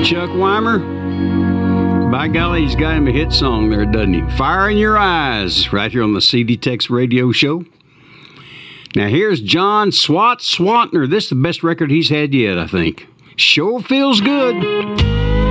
Chuck Weimer. By golly, he's got him a hit song there, doesn't he? Fire in Your Eyes, right here on the CD Tex Radio Show. Now here's John Swantner. This is the best record he's had yet, I think. Sure feels good.